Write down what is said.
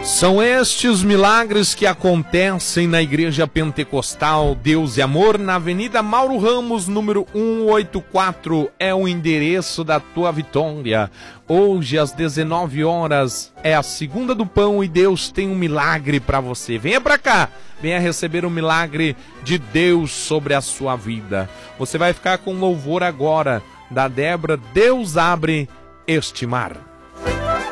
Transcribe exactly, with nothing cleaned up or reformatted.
São estes milagres que acontecem na Igreja Pentecostal Deus e Amor, na Avenida Mauro Ramos, número cento e oitenta e quatro, é o endereço da tua vitória. Hoje, às dezenove horas, é a segunda do pão e Deus tem um milagre para você. Venha para cá, venha receber o milagre de Deus sobre a sua vida. Você vai ficar com louvor agora da Débora, Deus abre este mar.